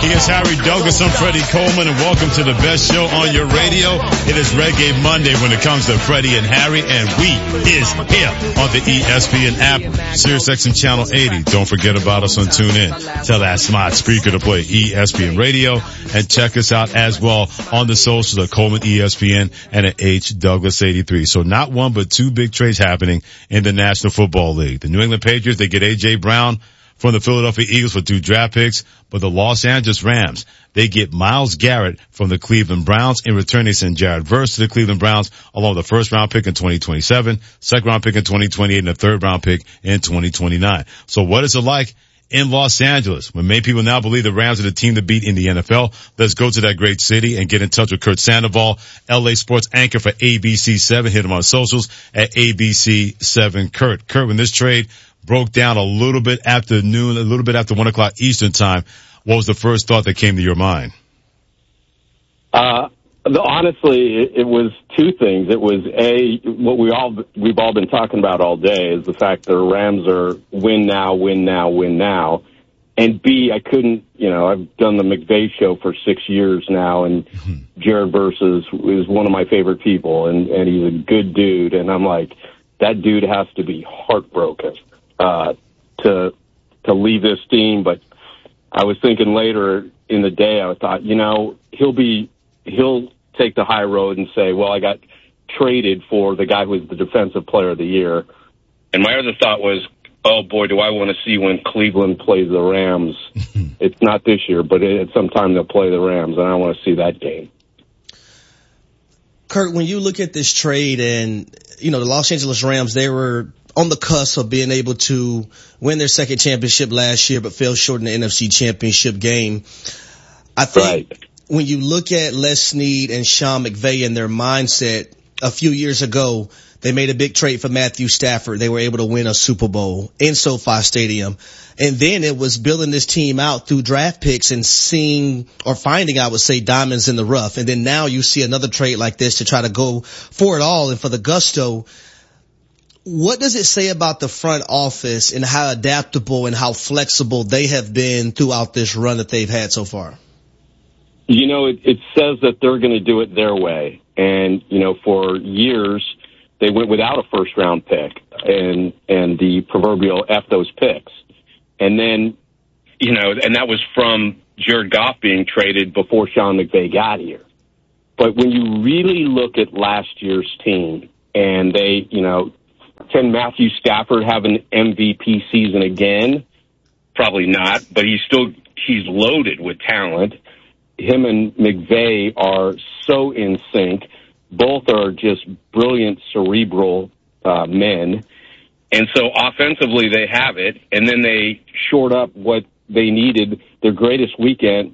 He is Harry Douglas. I'm Freddie Coleman, and welcome to the best show on your radio. It is Reggae Monday when it comes to Freddie and Harry, and we is here on the ESPN app, SiriusXM Channel 80. Don't forget about us on TuneIn. Tell that smart speaker to play ESPN Radio, and check us out as well on the socials at Coleman ESPN and at H Douglas 83. So not one but two big trades happening in the National Football League. The New England Patriots, they get A.J. Brown from the Philadelphia Eagles for 2 draft picks, but the Los Angeles Rams, they get Myles Garrett from the Cleveland Browns. In return, they send Jared Verse to the Cleveland Browns, along with a first-round pick in 2027, second-round pick in 2028, and a third-round pick in 2029. So what is it like in Los Angeles when many people now believe the Rams are the team to beat in the NFL? Let's go to that great city and get in touch with Kurt Sandoval, LA sports anchor for ABC7. Hit him on socials at ABC7 Kurt. Kurt, when this trade broke down a little bit after noon, a little bit after 1 o'clock Eastern time, what was the first thought that came to your mind? Honestly, it was two things. It was what we've all been talking about all day is the fact that the Rams are win now, win now, win now. And B, I couldn't, I've done the McVay show for 6 years now, and Jared Verse is one of my favorite people, and he's a good dude. And I'm like, that dude has to be heartbroken to leave this team. But I was thinking later in the day, I thought, he'll take the high road and say, well, I got traded for the guy who was the defensive player of the year. And my other thought was, oh boy, do I want to see when Cleveland plays the Rams. It's not this year, but at some time they'll play the Rams, and I want to see that game. Kurt, when you look at this trade and, the Los Angeles Rams, they were on the cusp of being able to win their second championship last year, but fell short in the NFC Championship game. I think when you look at Les Snead and Sean McVay and their mindset, a few years ago, they made a big trade for Matthew Stafford. They were able to win a Super Bowl in SoFi Stadium. And then it was building this team out through draft picks and finding, I would say, diamonds in the rough. And then now you see another trade like this to try to go for it all and for the gusto. What does it say about the front office and how adaptable and how flexible they have been throughout this run that they've had so far? It says that they're going to do it their way. And, for years, they went without a first-round pick and the proverbial F those picks. And then, and that was from Jared Goff being traded before Sean McVay got here. But when you really look at last year's team and they, can Matthew Stafford have an MVP season again? Probably not, but he's loaded with talent. Him and McVay are so in sync. Both are just brilliant cerebral men. And so offensively they have it, and then they shored up what they needed. Their greatest weakness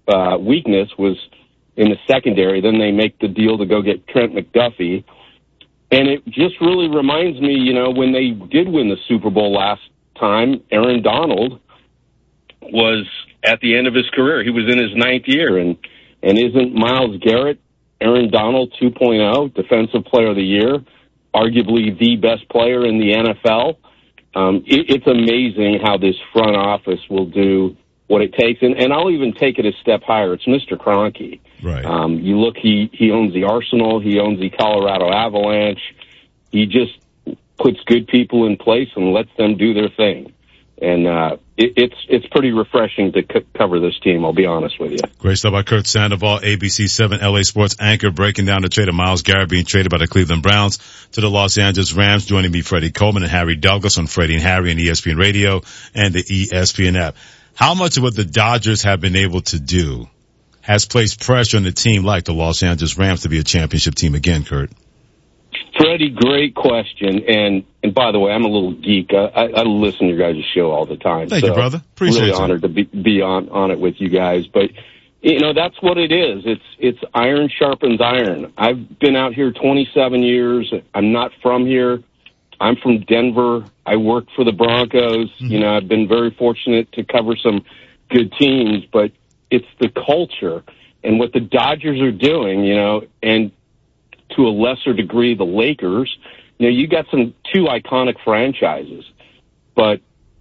was in the secondary. Then they make the deal to go get Trent McDuffie. And it just really reminds me, when they did win the Super Bowl last time, Aaron Donald was at the end of his career. He was in his 9th year. And isn't Myles Garrett Aaron Donald 2.0, Defensive Player of the Year, arguably the best player in the NFL? It's amazing how this front office will do what it takes. And I'll even take it a step higher. It's Mr. Kroenke. Right. You look, he owns the Arsenal. He owns the Colorado Avalanche. He just puts good people in place and lets them do their thing. And it's pretty refreshing to cover this team, I'll be honest with you. Great stuff by Kurt Sandoval, ABC7 LA Sports anchor, breaking down the trade of Myles Garrett being traded by the Cleveland Browns to the Los Angeles Rams. Joining me, Freddie Coleman and Harry Douglas on Freddie and Harry and ESPN Radio and the ESPN app. How much of what the Dodgers have been able to do has placed pressure on the team like the Los Angeles Rams to be a championship team again, Kurt? Freddie, great question. And by the way, I'm a little geek. I listen to your guys' show all the time. Thank you, brother. Appreciate it. Really honored to be on it with you guys. But, that's what it is. It's iron sharpens iron. I've been out here 27 years. I'm not from here. I'm from Denver. I worked for the Broncos. Mm-hmm. I've been very fortunate to cover some good teams, but it's the culture and what the Dodgers are doing, and to a lesser degree, the Lakers. You got two iconic franchises, but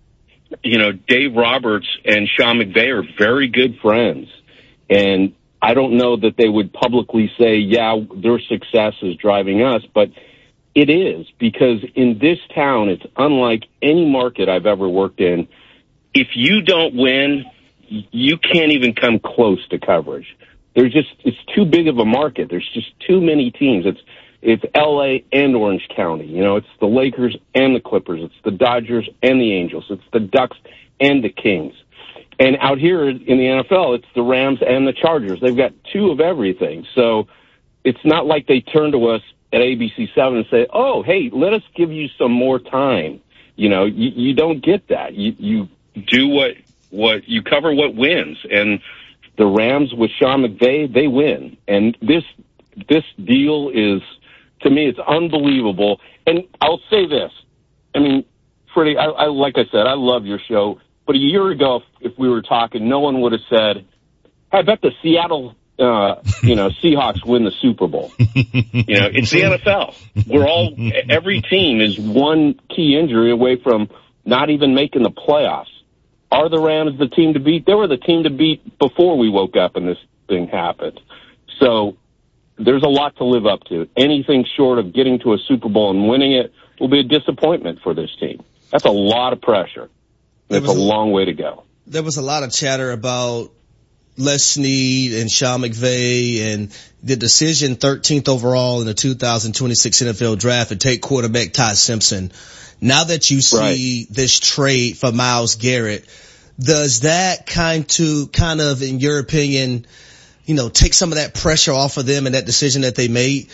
Dave Roberts and Sean McVay are very good friends. And I don't know that they would publicly say, yeah, their success is driving us, but it is, because in this town, it's unlike any market I've ever worked in. If you don't win, you can't even come close to coverage. It's too big of a market. There's just too many teams. It's L.A. and Orange County. It's the Lakers and the Clippers. It's the Dodgers and the Angels. It's the Ducks and the Kings. And out here in the NFL, it's the Rams and the Chargers. They've got two of everything. So it's not like they turn to us at ABC7 and say, oh, hey, let us give you some more time. You don't get that. You do what you cover what wins. And the Rams with Sean McVay, they win. And this deal is, to me, it's unbelievable. And I'll say this. I mean, Freddie, I like I said, I love your show. But a year ago, if we were talking, no one would have said, I bet the Seattle Seahawks win the Super Bowl. It's the NFL. Every team is one key injury away from not even making the playoffs. Are the Rams the team to beat? They were the team to beat before we woke up and this thing happened. So there's a lot to live up to. Anything short of getting to a Super Bowl and winning it will be a disappointment for this team. That's a lot of pressure. It's a long way to go. There was a lot of chatter about Les Snead and Sean McVay and the decision 13th overall in the 2026 NFL draft to take quarterback Ty Simpson. Now that you see this trade for Myles Garrett, does that kind of, in your opinion, take some of that pressure off of them and that decision that they made?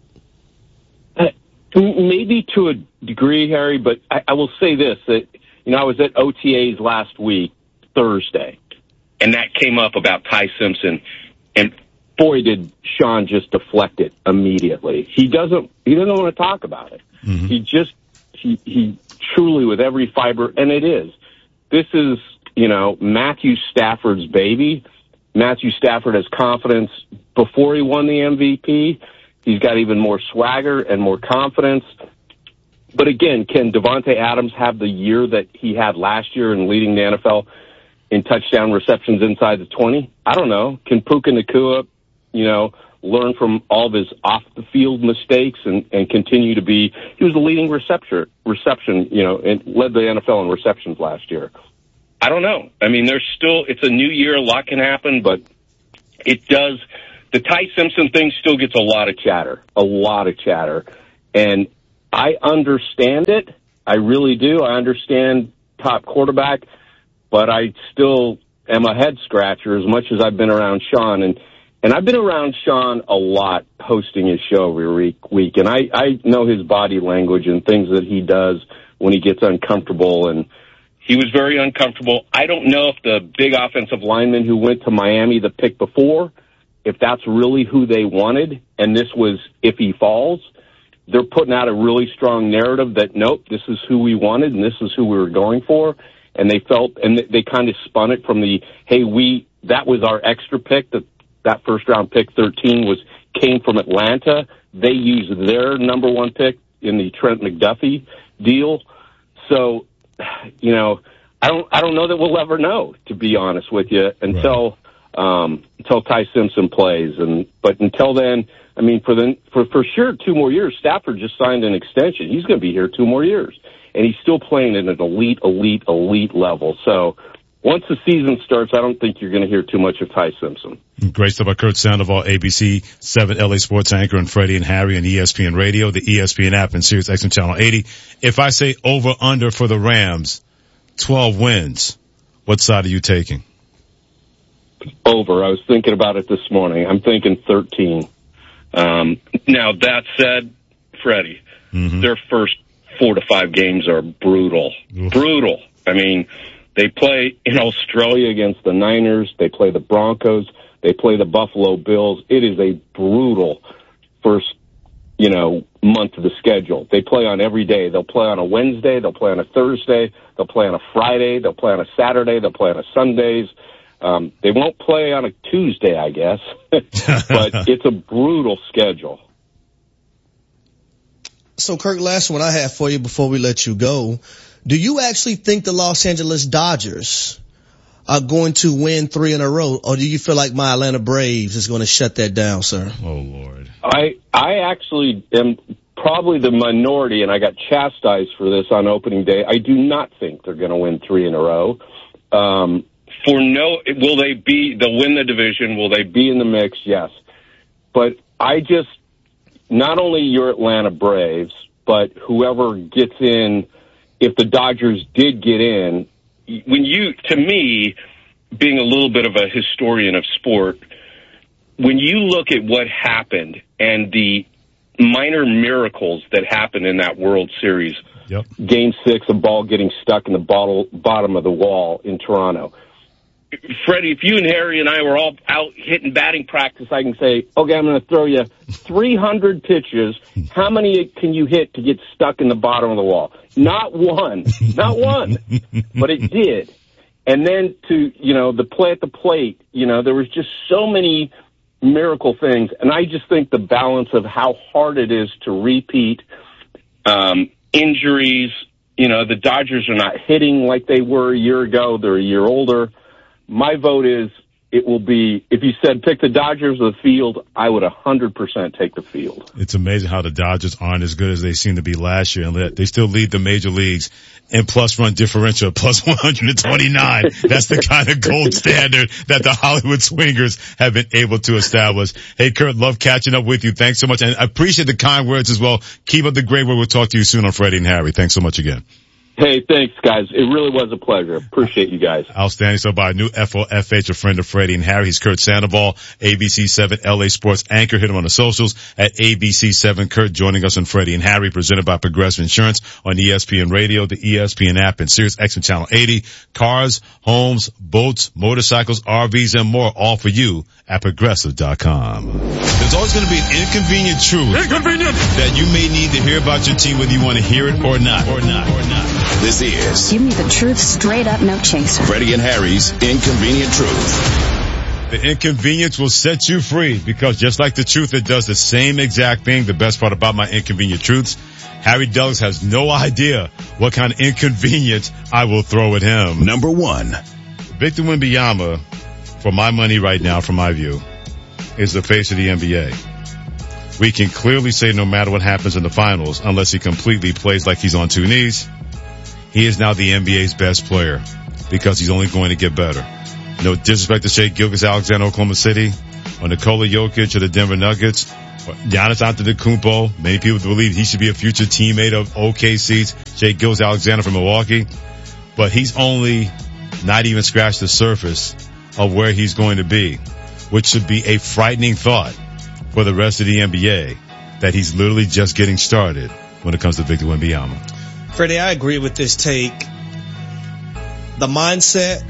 Maybe to a degree, Harry, but I will say this, that, I was at OTAs last week, Thursday, and that came up about Ty Simpson, and boy, did Sean just deflect it immediately. He doesn't want to talk about it. Mm-hmm. He truly, with every fiber, and it is. This is, Matthew Stafford's baby. Matthew Stafford has confidence before he won the MVP. He's got even more swagger and more confidence. But again, can Devontae Adams have the year that he had last year in leading the NFL in touchdown receptions inside the 20? I don't know. Can Puka Nacua, learn from all of his off-the-field mistakes and continue to be – he was the leading reception, and led the NFL in receptions last year. I don't know. I mean, it's a new year. A lot can happen, but it does – the Ty Simpson thing still gets a lot of chatter. And I understand it. I really do. I understand top quarterback, but I still am a head scratcher as much as I've been around Sean. And I've been around Sean a lot hosting his show every week. And I know his body language and things that he does when he gets uncomfortable. And he was very uncomfortable. I don't know if the big offensive lineman who went to Miami the pick before, if that's really who they wanted. And this was if he falls. They're putting out a really strong narrative that, nope, this is who we wanted and this is who we were going for. And they kind of spun it from that was our extra pick, that first round pick 13 came from Atlanta. They used their number one pick in the Trent McDuffie deal. So, I don't know that we'll ever know, to be honest with you, until Ty Simpson plays. But until then, I mean, for sure 2 more years. Stafford just signed an extension. He's going to be here 2 more years, and he's still playing at an elite level. So once the season starts, I don't think you're going to hear too much of Ty Simpson. Great stuff by Kurt Sandoval, ABC 7 LA Sports Anchor, and Freddie and Harry on ESPN Radio, the ESPN app, and Sirius XM Channel 80. If I say over/under for the Rams, 12 wins, what side are you taking? Over. I was thinking about it this morning. I'm thinking 13. Now, that said, Freddie, their first 4 to 5 games are brutal. Oof. Brutal. I mean, they play in Australia against the Niners. They play the Broncos. They play the Buffalo Bills. It is a brutal first, month of the schedule. They play on every day. They'll play on a Wednesday. They'll play on a Thursday. They'll play on a Friday. They'll play on a Saturday. They'll play on a Sundays. They won't play on a Tuesday, I guess, but it's a brutal schedule. So, Kirk, last one I have for you before we let you go. Do you actually think the Los Angeles Dodgers are going to win 3 in a row, or do you feel like my Atlanta Braves is going to shut that down, sir? Oh, Lord. I actually am probably the minority, and I got chastised for this on opening day. I do not think they're going to win 3 in a row. They'll win the division? Will they be in the mix? Yes. But not only your Atlanta Braves, but whoever gets in, if the Dodgers did get in, to me, being a little bit of a historian of sport, when you look at what happened and the minor miracles that happened in that World Series, yep. Game 6, a ball getting stuck in the bottom of the wall in Toronto. Freddie, if you and Harry and I were all out hitting batting practice, I can say, okay, I'm going to throw you 300 pitches. How many can you hit to get stuck in the bottom of the wall? Not one. Not one. But it did. And then the play at the plate, there was just so many miracle things. And I just think the balance of how hard it is to repeat injuries. The Dodgers are not hitting like they were a year ago. They're a year older. My vote is it will be, if you said pick the Dodgers or the field, I would 100% take the field. It's amazing how the Dodgers aren't as good as they seemed to be last year, and they still lead the major leagues in plus run differential, plus 129. That's the kind of gold standard that the Hollywood Swingers have been able to establish. Hey, Kurt, love catching up with you. Thanks so much. And I appreciate the kind words as well. Keep up the great work. We'll talk to you soon on Freddie and Harry. Thanks so much again. Hey, thanks, guys. It really was a pleasure. Appreciate you guys. Outstanding. So by new FOFH, a friend of Freddie and Harry. He's Kurt Sandoval, ABC7 LA Sports anchor. Hit him on the socials at ABC7 Kurt, joining us on Freddie and Harry, presented by Progressive Insurance on ESPN Radio, the ESPN app, and Sirius XM Channel 80. Cars, homes, boats, motorcycles, RVs, and more, all for you at Progressive.com. There's always going to be an inconvenient truth that you may need to hear about your team, whether you want to hear it or not. This is Give Me the Truth, straight up, no chaser. Freddie and Harry's Inconvenient Truth. The inconvenience will set you free, because just like the truth, it does the same exact thing. The best part about my inconvenient truths, Harry Douglas has no idea what kind of inconvenience I will throw at him. Number 1. Victor Wembanyama, for my money right now, from my view, is the face of the NBA. We can clearly say no matter what happens in the finals, unless he completely plays like he's on 2 knees, he is now the NBA's best player, because he's only going to get better. No disrespect to Shai Gilgeous-Alexander, Oklahoma City, or Nikola Jokic of the Denver Nuggets, or Giannis Antetokounmpo. Many people believe he should be a future teammate of OKC's Shai Gilgeous-Alexander from Milwaukee, but he's only not even scratched the surface of where he's going to be, which should be a frightening thought for the rest of the NBA, that he's literally just getting started when it comes to Victor Wembanyama. Freddie, I agree with this take. The mindset,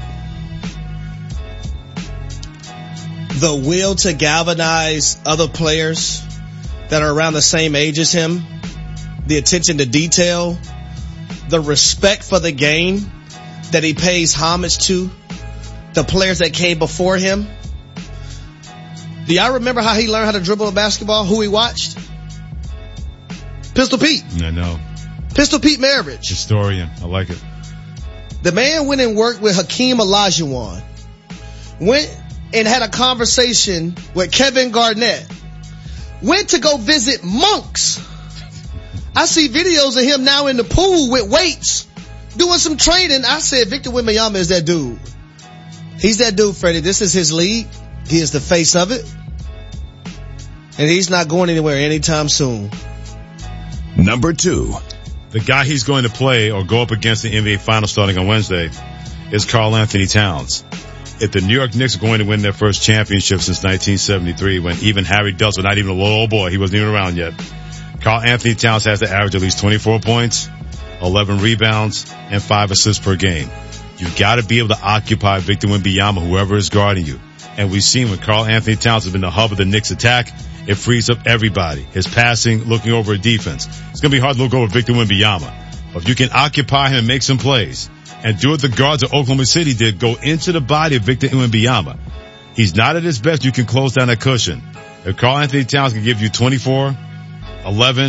the will to galvanize other players that are around the same age as him, the attention to detail, the respect for the game that he pays homage to, the players that came before him. Do y'all remember how he learned how to dribble a basketball? Who he watched? Pistol Pete. I know. Pistol Pete Maravich. Historian. I like it. The man went and worked with Hakeem Olajuwon. Went and had a conversation with Kevin Garnett. Went to go visit monks. I see videos of him now in the pool with weights, doing some training. I said, Victor Wembanyama is that dude. He's that dude, Freddie. This is his league. He is the face of it. And he's not going anywhere anytime soon. Number 2. The guy he's going to play or go up against the NBA Finals starting on Wednesday is Karl Anthony Towns. If the New York Knicks are going to win their first championship since 1973, when even Harry Duggan was not even a little old boy, he wasn't even around yet, Karl Anthony Towns has to average at least 24 points, 11 rebounds, and 5 assists per game. You've got to be able to occupy Victor Wembanyama, whoever is guarding you. And we've seen when Karl Anthony Towns has been the hub of the Knicks attack, it frees up everybody. His passing, looking over a defense. It's going to be hard to look over Victor Wembanyama. But if you can occupy him and make some plays, and do what the guards of Oklahoma City did, go into the body of Victor Wembanyama. He's not at his best. You can close down that cushion. If Karl Anthony Towns can give you 24, 11,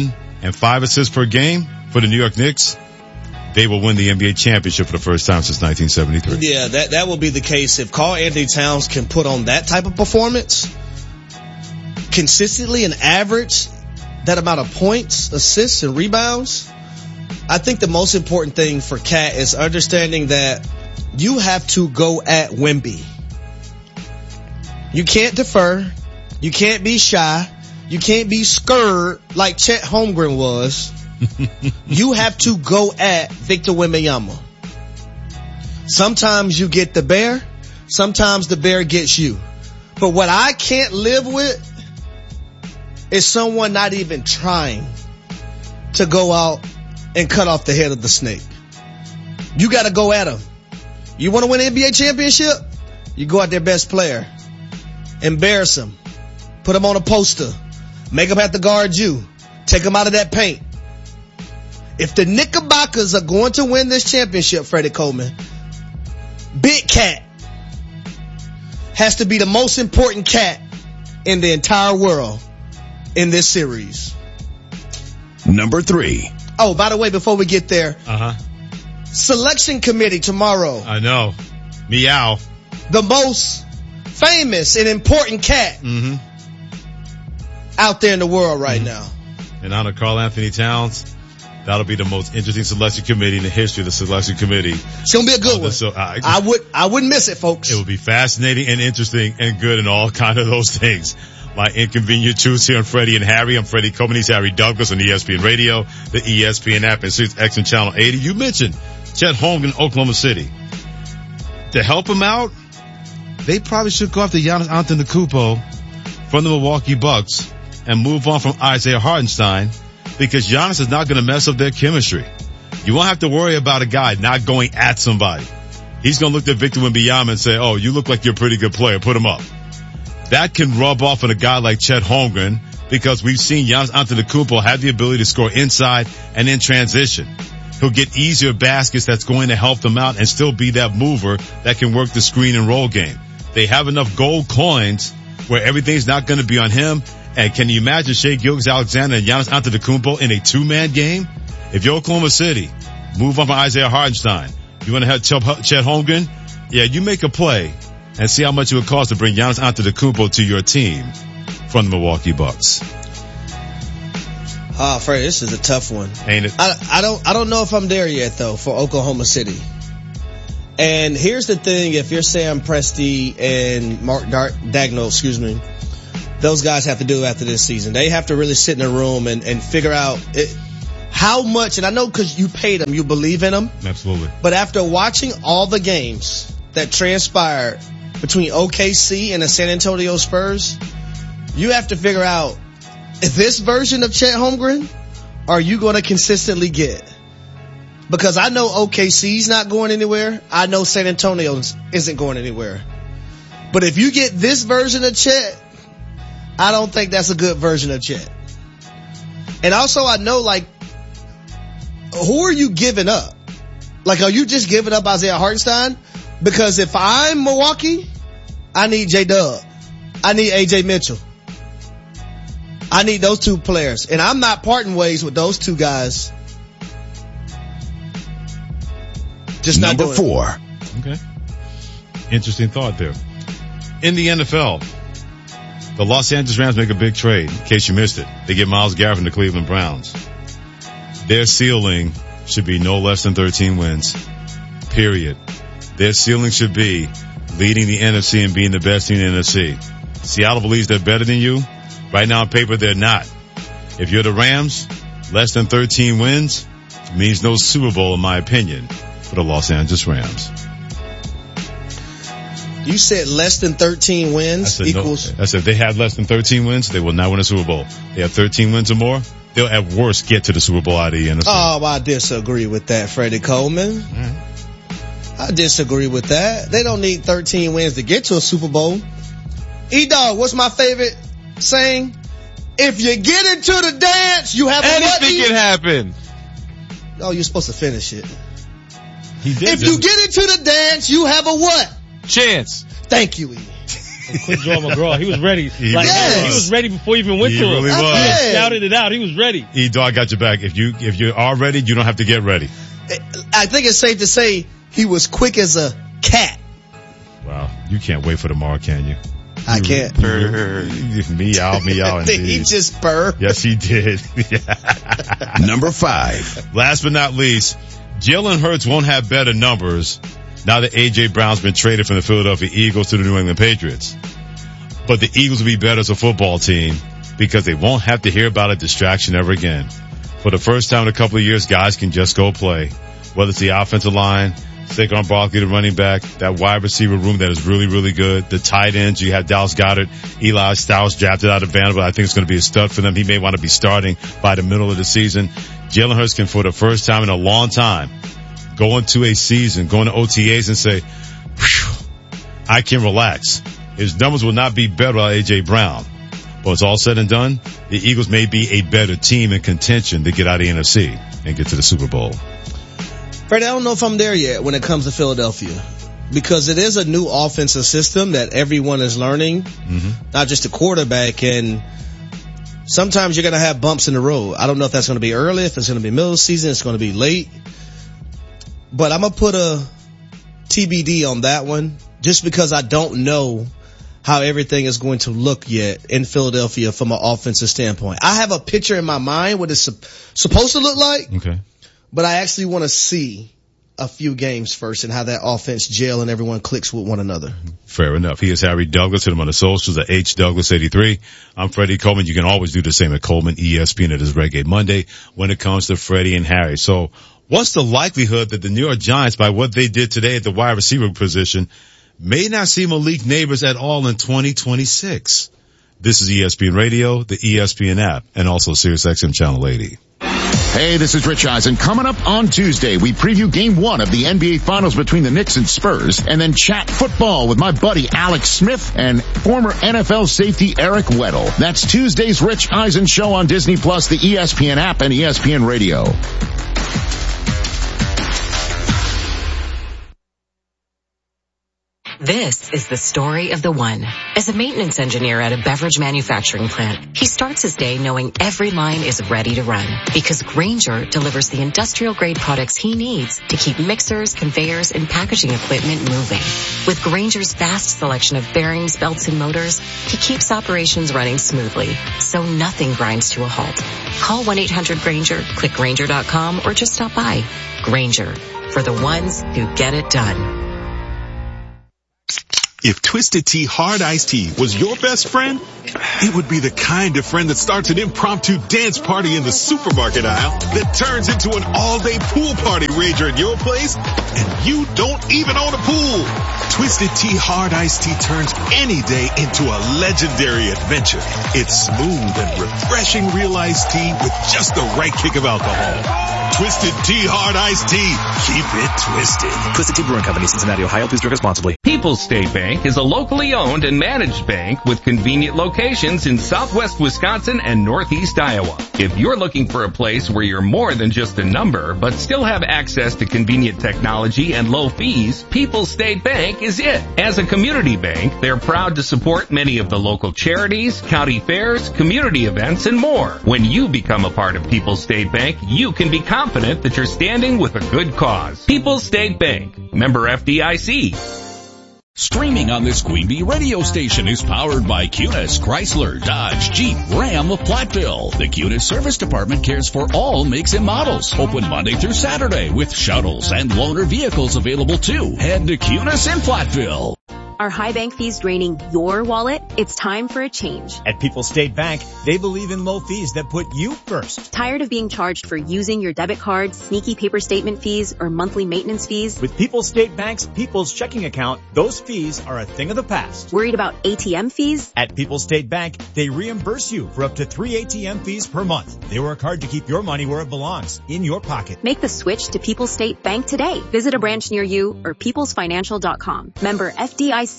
and 5 assists per game for the New York Knicks, they will win the NBA championship for the first time since 1973. Yeah, that will be the case. If Karl-Anthony Towns can put on that type of performance consistently and average that amount of points, assists, and rebounds, I think the most important thing for Cat is understanding that you have to go at Wemby. You can't defer. You can't be shy. You can't be scared like Chet Holmgren was. You have to go at Victor Wembanyama. Sometimes you get the bear. Sometimes the bear gets you. But what I can't live with is someone not even trying to go out and cut off the head of the snake. You got to go at them. You want to win an NBA championship? You go at their best player. Embarrass them. Put them on a poster. Make them have to guard you. Take them out of that paint. If the Knickerbockers are going to win this championship, Freddie Coleman, Big Cat has to be the most important cat in the entire world in this series. Number 3. Oh, by the way, before we get there, selection committee tomorrow. I know. Meow. The most famous and important cat out there in the world right now. In honor of Karl-Anthony Towns, that'll be the most interesting selection committee in the history of the selection committee. It's going to be a good one. So, I wouldn't miss it, folks. It will be fascinating and interesting and good and all kind of those things. My inconvenient truths here on Freddie and Harry. I'm Freddie Coleman. He's Harry Douglas on ESPN Radio, the ESPN app, and SiriusXM and Channel 80. You mentioned Chet Holmgren, Oklahoma City. To help him out, they probably should go after Giannis Antetokounmpo from the Milwaukee Bucks and move on from Isaiah Hartenstein, because Giannis is not going to mess up their chemistry. You won't have to worry about a guy not going at somebody. He's going to look at Victor Wembanyama and say, oh, you look like you're a pretty good player. Put him up. That can rub off on a guy like Chet Holmgren, because we've seen Giannis Antetokounmpo have the ability to score inside and in transition. He'll get easier baskets that's going to help them out and still be that mover that can work the screen and roll game. They have enough gold coins where everything's not going to be on him. And can you imagine Shai Gilgeous-Alexander and Giannis Antetokounmpo in a 2-man game? If you're Oklahoma City, move on from Isaiah Hartenstein. You want to have Chet Holmgren? Yeah, you make a play and see how much it would cost to bring Giannis Antetokounmpo to your team from the Milwaukee Bucks. Freddie, this is a tough one. Ain't it? I don't know if I'm there yet though for Oklahoma City. And here's the thing: if you're Sam Presti and Mark Daigneault, those guys have to do after this season. They have to really sit in a room and figure out how much. And I know because you paid them, you believe in them. Absolutely. But after watching all the games that transpired between OKC and the San Antonio Spurs, you have to figure out, this version of Chet Holmgren are you going to consistently get? Because I know OKC's not going anywhere. I know San Antonio isn't going anywhere. But if you get this version of Chet, I don't think that's a good version of Chet. And also I know, like, who are you giving up? Like, are you just giving up Isaiah Hartenstein? Because if I'm Milwaukee, I need J-Dub. I need AJ Mitchell. I need those two players. And I'm not parting ways with those two guys. Just not Number 4. Okay. Interesting thought there. In the NFL, the Los Angeles Rams make a big trade. In case you missed it, they get Myles Garrett from the Cleveland Browns. Their ceiling should be no less than 13 wins. Period. Their ceiling should be leading the NFC and being the best team in the NFC. Seattle believes they're better than you. Right now on paper, they're not. If you're the Rams, less than 13 wins means no Super Bowl, in my opinion, for the Los Angeles Rams. You said less than 13 wins equals... I said if they have less than 13 wins, they will not win a Super Bowl. They have 13 wins or more, they'll at worst get to the Super Bowl out of the NFC. Oh, I disagree with that, Freddie Coleman. Right. I disagree with that. They don't need 13 wins to get to a Super Bowl. E-Dog, what's my favorite saying? If you get into the dance, you have anything can happen. Oh, you're supposed to finish it. He did. If you get into the dance, you have a what? Chance. Thank you, E. Quick Draw McGraw. He was ready. He was ready before he even went to him. Really was. He shouted it out. He was ready. E-Dog got your back. If you are ready, you don't have to get ready. I think it's safe to say he was quick as a cat. Wow. You can't wait for tomorrow, can you? I can't. Meow. Did he just purr? Yes, he did. Number 5. Last but not least, Jalen Hurts won't have better numbers now that A.J. Brown's been traded from the Philadelphia Eagles to the New England Patriots. But the Eagles will be better as a football team because they won't have to hear about a distraction ever again. For the first time in a couple of years, guys can just go play. Whether it's the offensive line, Saquon Barkley, the running back, that wide receiver room that is really, really good. The tight ends, you have Dallas Goedert, Eli Styles drafted out of Vanderbilt. I think it's going to be a stud for them. He may want to be starting by the middle of the season. Jalen Hurts can, for the first time in a long time, go into a season, go into OTAs and say, I can relax. His numbers will not be better without A.J. Brown. But it's all said and done, the Eagles may be a better team in contention to get out of the NFC and get to the Super Bowl. Freddie, I don't know if I'm there yet when it comes to Philadelphia, because it is a new offensive system that everyone is learning, not just the quarterback, and sometimes you're going to have bumps in the road. I don't know if that's going to be early, if it's going to be middle of the season, it's going to be late. But I'm going to put a TBD on that one just because I don't know how everything is going to look yet in Philadelphia from an offensive standpoint. I have a picture in my mind what it's supposed to look like. Okay. But I actually want to see a few games first and how that offense gel and everyone clicks with one another. Fair enough. He is Harry Douglas. Hit him on the socials at HDouglas83. I'm Freddie Coleman. You can always do the same at Coleman ESPN. It is Reggae Monday when it comes to Freddie and Harry. So what's the likelihood that the New York Giants, by what they did today at the wide receiver position, may not see Malik Neighbors at all in 2026? This is ESPN Radio, the ESPN app, and also SiriusXM Channel 80. Hey, this is Rich Eisen. Coming up on Tuesday, we preview Game 1 of the NBA Finals between the Knicks and Spurs, and then chat football with my buddy Alex Smith and former NFL safety Eric Weddle. That's Tuesday's Rich Eisen Show on Disney+, the ESPN app, and ESPN Radio. This is the story of the one. As a maintenance engineer at a beverage manufacturing plant, he starts his day knowing every line is ready to run because Grainger delivers the industrial-grade products he needs to keep mixers, conveyors, and packaging equipment moving. With Grainger's vast selection of bearings, belts, and motors, he keeps operations running smoothly, so nothing grinds to a halt. Call 1-800-GRAINGER, click Grainger.com, or just stop by. Grainger, for the ones who get it done. If Twisted Tea Hard Iced Tea was your best friend, it would be the kind of friend that starts an impromptu dance party in the supermarket aisle that turns into an all-day pool party rager at your place, and you don't even own a pool. Twisted Tea Hard Iced Tea turns any day into a legendary adventure. It's smooth and refreshing real iced tea with just the right kick of alcohol. Twisted Tea Hard Iced Tea. Keep it twisted. Twisted Tea Brewing Company, Cincinnati, Ohio. Please drink responsibly. People's State Bank is a locally owned and managed bank with convenient locations in southwest Wisconsin and northeast Iowa. If you're looking for a place where you're more than just a number, but still have access to convenient technology and low fees, People's State Bank is it. As a community bank, they're proud to support many of the local charities, county fairs, community events, and more. When you become a part of People's State Bank, you can be confident that you're standing with a good cause. People's State Bank, member FDIC. Streaming on this Queen Bee radio station is powered by Cunis, Chrysler, Dodge, Jeep, Ram of Platteville. The Cunis Service Department cares for all makes and models. Open Monday through Saturday with shuttles and loaner vehicles available too. Head to Cunis in Platteville. Are high bank fees draining your wallet? It's time for a change. At People's State Bank, they believe in low fees that put you first. Tired of being charged for using your debit card, sneaky paper statement fees, or monthly maintenance fees? With People's State Bank's People's Checking Account, those fees are a thing of the past. Worried about ATM fees? At People's State Bank, they reimburse you for up to 3 ATM fees per month. They work hard to keep your money where it belongs, in your pocket. Make the switch to People's State Bank today. Visit a branch near you or peoplesfinancial.com. Member FDIC.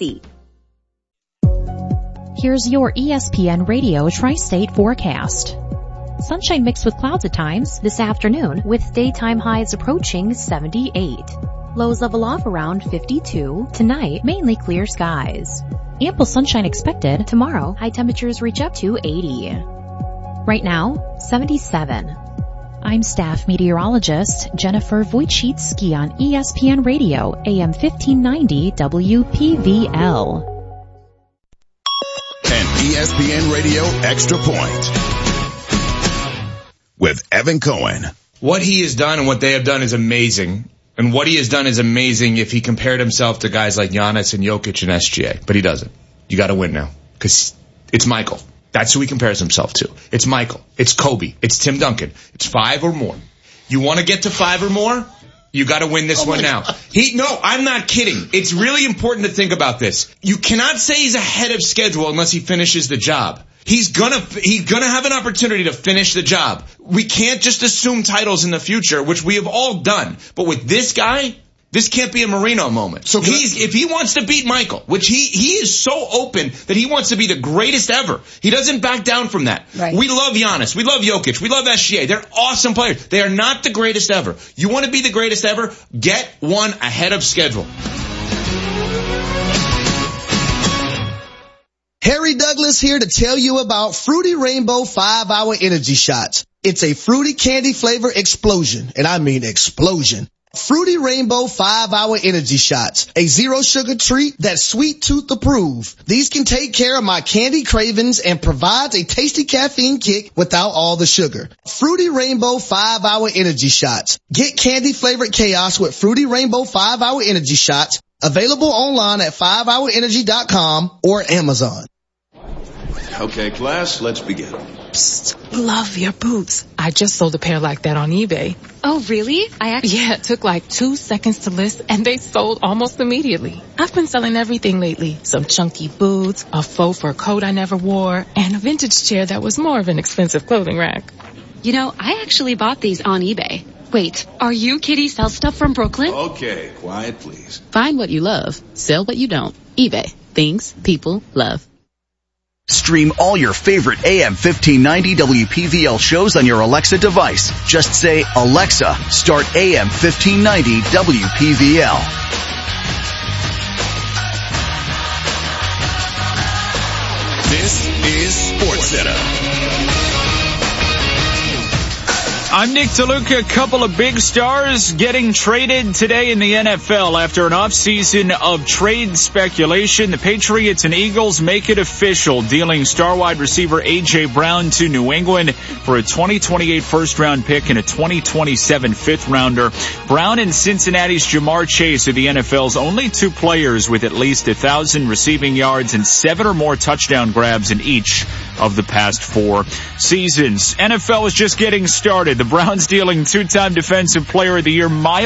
Here's your ESPN Radio Tri-State forecast. Sunshine mixed with clouds at times this afternoon with daytime highs approaching 78. Lows level off around 52. Tonight, mainly clear skies. Ample sunshine expected. Tomorrow, high temperatures reach up to 80. Right now, 77. I'm staff meteorologist Jennifer Wojcicki on ESPN Radio, AM 1590 WPVL. An ESPN Radio Extra Point with Evan Cohen. What he has done and what they have done is amazing. And what he has done is amazing if he compared himself to guys like Giannis and Jokic and SGA. But he doesn't. You got to win now. Because it's Michael. That's who he compares himself to. It's Michael. It's Kobe. It's Tim Duncan. It's 5 or more. You want to get to 5 or more? You got to win this one now. No, I'm not kidding. It's really important to think about this. You cannot say he's ahead of schedule unless he finishes the job. He's gonna have an opportunity to finish the job. We can't just assume titles in the future, which we have all done. But with this guy, this can't be a Marino moment. So if he wants to beat Michael, which he is so open that he wants to be the greatest ever. He doesn't back down from that. Right. We love Giannis. We love Jokic. We love SGA. They're awesome players. They are not the greatest ever. You want to be the greatest ever? Get one ahead of schedule. Harry Douglas here to tell you about Fruity Rainbow 5-Hour Energy Shots. It's a fruity candy flavor explosion, and I mean explosion. Fruity Rainbow 5-Hour Energy Shots, a zero sugar treat that's sweet tooth approved. These can take care of my candy cravings and provides a tasty caffeine kick without all the sugar. Fruity Rainbow 5-Hour Energy Shots. Get candy flavored chaos with Fruity Rainbow 5-Hour Energy Shots. Available online at 5hourenergy.com or Amazon. Okay, class, let's begin. Psst, love your boots. I just sold a pair like that on eBay. Oh, really? Yeah, it took like 2 seconds to list, and they sold almost immediately. I've been selling everything lately. Some chunky boots, a faux fur coat I never wore, and a vintage chair that was more of an expensive clothing rack. You know, I actually bought these on eBay. Wait, are you Kitty Sell Stuff from Brooklyn? Okay, quiet please. Find what you love, sell what you don't. eBay. Things people love. Stream all your favorite AM 1590 WPVL shows on your Alexa device. Just say, Alexa, start AM 1590 WPVL. This is SportsCenter. I'm Nick DeLuca. A couple of big stars getting traded today in the NFL after an offseason of trade speculation. The Patriots and Eagles make it official, dealing star wide receiver A.J. Brown to New England for a 2028 first-round pick and a 2027 fifth-rounder. Brown and Cincinnati's Jamar Chase are the NFL's only 2 players with at least 1,000 receiving yards and 7 or more touchdown grabs in each of the past 4 seasons. NFL is just getting started. The Browns dealing 2-time Defensive Player of the Year Miles